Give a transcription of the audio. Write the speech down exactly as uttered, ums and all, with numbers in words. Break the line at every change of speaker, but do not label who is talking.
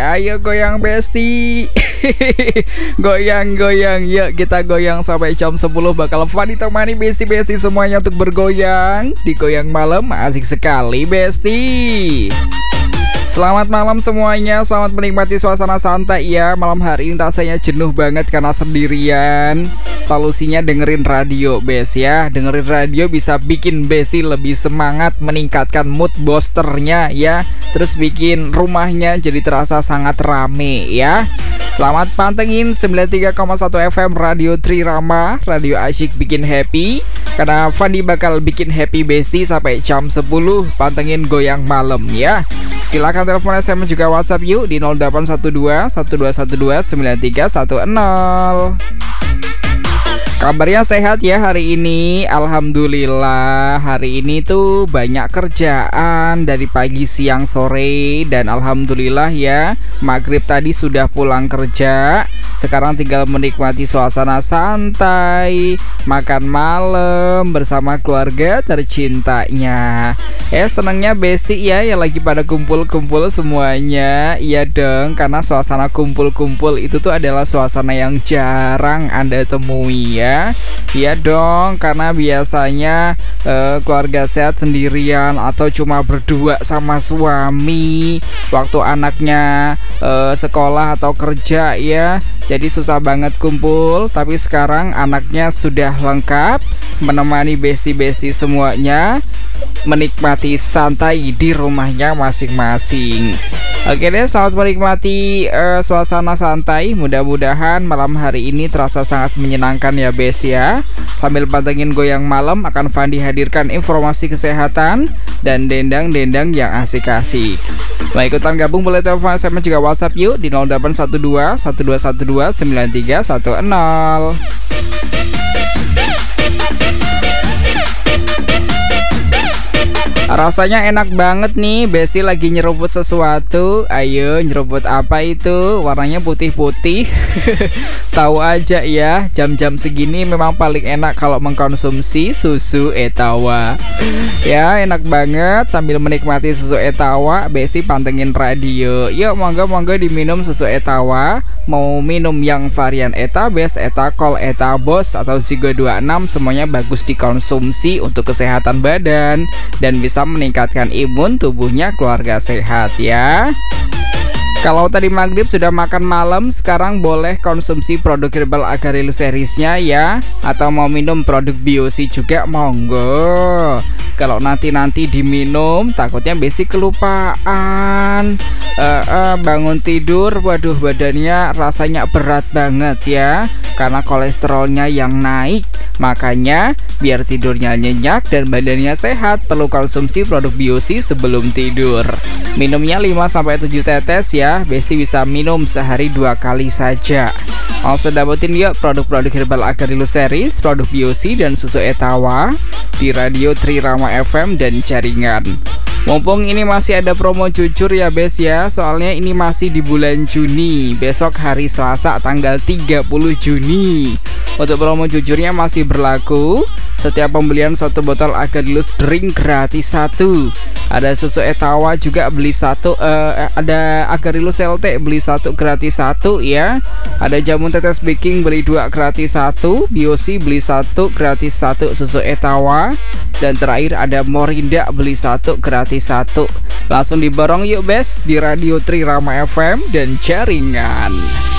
Ayo goyang Besti. Goyang-goyang, yuk kita goyang sampai jam sepuluh. Bakal fun ditemani Besti-Besti semuanya untuk bergoyang di Goyang Malam. Asik sekali Besti. Selamat malam semuanya, selamat menikmati suasana santai ya. Malam hari ini rasanya jenuh banget karena sendirian. Solusinya dengerin radio Bes ya. Dengerin radio bisa bikin Besti lebih semangat, meningkatkan mood boosternya ya. Terus bikin rumahnya jadi terasa sangat rame ya. Selamat pantengin sembilan puluh tiga koma satu F M Radio Trirama, radio asyik bikin happy. Karena Fandi bakal bikin happy Besti sampai jam sepuluh. Pantengin Goyang Malam ya. Silakan telepon S M S juga WhatsApp yuk di nol delapan satu dua satu dua satu dua sembilan tiga satu nol. Kabarnya sehat ya hari ini. Alhamdulillah, hari ini tuh banyak kerjaan dari pagi, siang, sore. Dan alhamdulillah ya, maghrib tadi sudah pulang kerja. Sekarang tinggal menikmati suasana santai, makan malam bersama keluarga tercintanya. Eh senangnya Besti ya, yang lagi pada kumpul-kumpul semuanya. Iya dong, karena suasana kumpul-kumpul itu tuh adalah suasana yang jarang Anda temui ya. Iya dong, karena biasanya uh, keluarga sehat sendirian atau cuma berdua sama suami waktu anaknya uh, sekolah atau kerja ya. Jadi susah banget kumpul. Tapi sekarang anaknya sudah lengkap, menemani Besti-Besti semuanya, menikmati santai di rumahnya masing-masing. Oke deh, selamat menikmati uh, suasana santai. Mudah-mudahan malam hari ini terasa sangat menyenangkan ya Bes ya. Sambil pantengin Goyang Malam, akan Fandi hadirkan informasi kesehatan dan dendang-dendang yang asik-asik. Mau ikutan gabung boleh telepon S M S juga WhatsApp yuk di nol delapan satu dua satu dua satu dua sembilan tiga satu nol. Rasanya enak banget nih, Besti lagi nyeruput sesuatu. Ayo, nyeruput apa itu? Warnanya putih-putih. Tahu aja ya, jam-jam segini memang paling enak kalau mengkonsumsi susu Etawa. Ya, enak banget sambil menikmati susu Etawa, Besti pantengin radio. Yuk, monggo-monggo diminum susu Etawa. Mau minum yang varian Etabes, Etakol, Etabos atau Zigo dua puluh enam, semuanya bagus dikonsumsi untuk kesehatan badan dan bisa meningkatkan imun tubuhnya keluarga sehat ya. Kalau tadi maghrib sudah makan malam, sekarang boleh konsumsi produk Herbal Agarilus seriesnya ya. Atau mau minum produk Biosi juga monggo. Kalau nanti-nanti diminum takutnya Besti kelupaan. uh, uh, Bangun tidur, waduh badannya rasanya berat banget ya, karena kolesterolnya yang naik. Makanya biar tidurnya nyenyak dan badannya sehat, perlu konsumsi produk Biosi sebelum tidur. Minumnya lima sampai tujuh tetes ya. Besti bisa minum sehari dua kali saja. Langsung dapetin yuk produk-produk Herbal Agarilus series, produk Biosi dan susu Etawa di radio Trirama F M dan jaringan. Mumpung ini masih ada promo jujur ya Bes ya, soalnya ini masih di bulan Juni. Besok hari Selasa tanggal tiga puluh Juni. Untuk promo jujurnya masih berlaku. Setiap pembelian satu botol Agarilus drink gratis satu. Ada susu Etawa juga beli satu. uh, Ada Agarilus L T beli satu gratis satu ya. Ada jamu tetes baking beli dua gratis satu. Biosi beli satu gratis satu susu Etawa. Dan terakhir ada Morinda beli satu gratis satu. Langsung diborong yuk Bes di radio Trirama F M dan jaringan.